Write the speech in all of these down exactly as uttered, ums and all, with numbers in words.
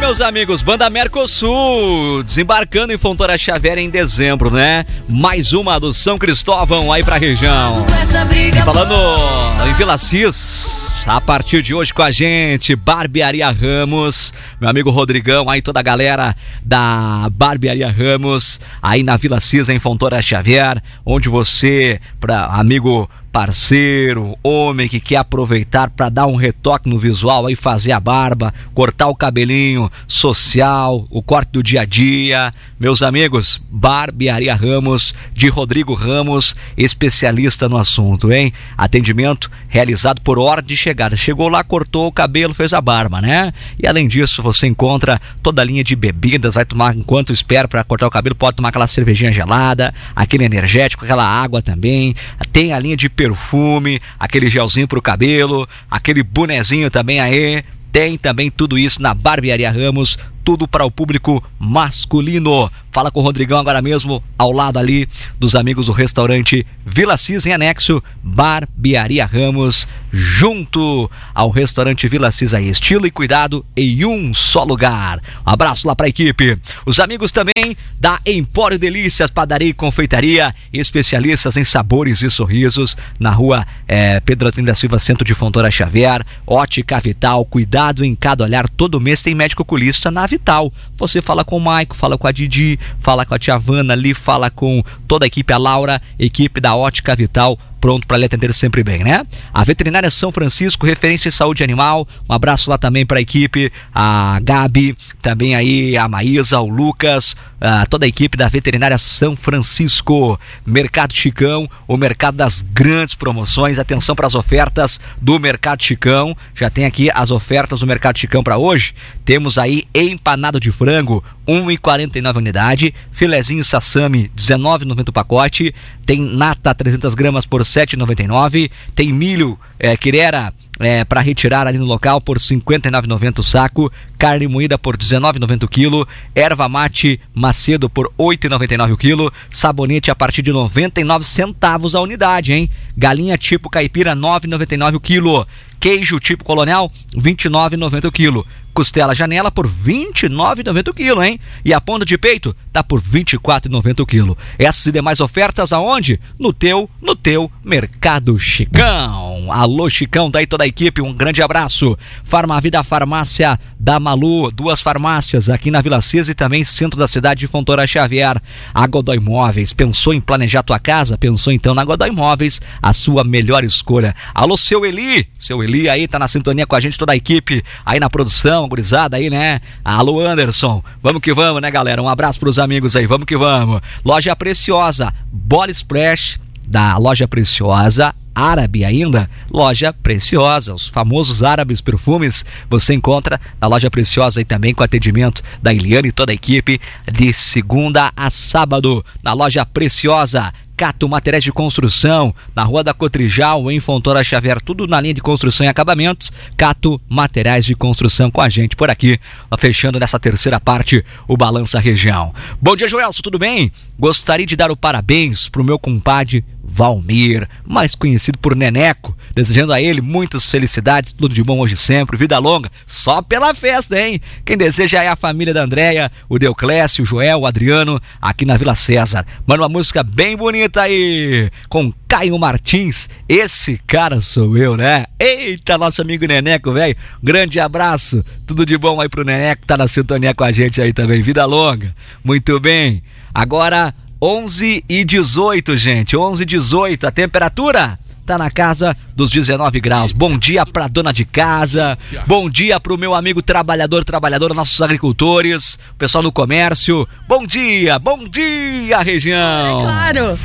meus amigos, Banda Mercosul, desembarcando em Fontoura Xavier em dezembro, né? Mais uma do São Cristóvão aí pra região. E falando em Vila Cis, a partir de hoje com a gente, Barbearia Ramos, meu amigo Rodrigão, aí toda a galera da Barbearia Ramos, aí na Vila Cis, em Fontoura Xavier, onde você, pra, amigo parceiro, homem que quer aproveitar para dar um retoque no visual, aí fazer a barba, cortar o cabelinho social, o corte do dia a dia, meus amigos, Barbearia Ramos, de Rodrigo Ramos, especialista no assunto, hein? Atendimento realizado por ordem de chegada. Chegou lá, cortou o cabelo, fez a barba, né? E além disso, você encontra toda a linha de bebidas, vai tomar, enquanto espera para cortar o cabelo, pode tomar aquela cervejinha gelada, aquele energético, aquela água também, tem a linha de perfume, aquele gelzinho pro cabelo, aquele bonezinho também aí, tem também tudo isso na Barbearia Ramos, tudo para o público masculino. Fala com o Rodrigão agora mesmo, ao lado ali dos amigos do restaurante Vila Cis, em anexo, Barbearia Ramos, junto ao restaurante Vila Cis aí, estilo e cuidado em um só lugar. Um abraço lá para a equipe. Os amigos também da Empório Delícias, padaria e confeitaria, especialistas em sabores e sorrisos, na rua é, Pedro Antônio da Silva, centro de Fontoura Xavier. Ótica Vital, cuidado em cada olhar, todo mês tem médico oculista na Vital. Você fala com o Maico, fala com a Didi, fala com a tia Vanna ali, fala com toda a equipe, a Laura, equipe da Ótica Vital, pronto para lhe atender sempre bem, né? A Veterinária São Francisco, referência em saúde animal, um abraço lá também para a equipe, a Gabi, também aí a Maísa, o Lucas, a toda a equipe da Veterinária São Francisco. Mercado Chicão, o mercado das grandes promoções, atenção para as ofertas do Mercado Chicão, já tem aqui as ofertas do Mercado Chicão para hoje, temos aí empanado de frango, um real e quarenta e nove centavos unidade, filezinho sassami, dezenove reais e noventa centavos o pacote, tem nata trezentas gramas por sete reais e noventa e nove centavos, tem milho é, quirera é, para retirar ali no local por cinquenta e nove reais e noventa centavos o saco, carne moída por dezenove reais e noventa centavos o quilo, erva mate Macedo por oito reais e noventa e nove centavos o quilo, sabonete a partir de noventa e nove centavos a unidade, hein? Galinha tipo caipira, nove reais e noventa e nove centavos o quilo, queijo tipo colonial, vinte e nove reais e noventa centavos o quilo, costela janela por vinte e nove reais e noventa centavos o quilo, hein? E a ponta de peito tá por vinte e quatro reais e noventa centavos o quilo. Essas e demais ofertas aonde? No teu, no teu Mercado Chicão. Alô Chicão, daí toda a equipe, um grande abraço. Farmavida, farmácia da Malu, duas farmácias aqui na Vila Cis e também centro da cidade de Fontoura Xavier. A Godoy Imóveis, pensou em planejar tua casa? Pensou então na Godoy Imóveis, a sua melhor escolha. Alô seu Eli, seu Eli aí tá na sintonia com a gente, toda a equipe aí na produção, gurizada aí, né? Alô Anderson, vamos que vamos, né galera? Um abraço pros amigos aí, vamos que vamos. Loja Preciosa, Body Splash da Loja Preciosa, árabe ainda, Loja Preciosa, os famosos árabes perfumes, você encontra na Loja Preciosa e também com atendimento da Eliane e toda a equipe de segunda a sábado, na Loja Preciosa. Cato Materiais de Construção, na Rua da Cotrijal, em Fontoura Xavier, tudo na linha de construção e acabamentos. Cato Materiais de Construção com a gente por aqui, fechando nessa terceira parte o Balança Região. Bom dia, Joelson, tudo bem? Gostaria de dar o parabéns pro meu compadre Valmir, mais conhecido por Neneco, desejando a ele muitas felicidades, tudo de bom hoje sempre, vida longa, só pela festa, hein? Quem deseja é a família da Andréia, o Deuclésio, o Joel, o Adriano, aqui na Vila César. Manda uma música bem bonita aí, com Caio Martins, esse cara sou eu, né? Eita, nosso amigo Neneco, velho, grande abraço, tudo de bom aí pro Neneco, tá na sintonia com a gente aí também, vida longa, muito bem. Agora onze e dezoito, gente, onze e dezoito, a temperatura tá na casa dos dezenove graus. Bom dia pra dona de casa, bom dia pro meu amigo trabalhador, trabalhadora, nossos agricultores, o pessoal no comércio, bom dia, bom dia região. É claro.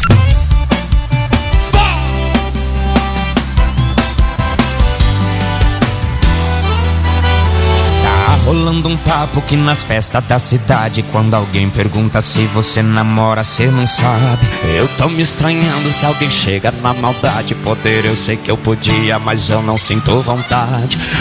Rolando um papo que nas festas da cidade, quando alguém pergunta se você namora, cê não sabe. Eu tô me estranhando se alguém chega na maldade. Poder eu sei que eu podia, mas eu não sinto vontade.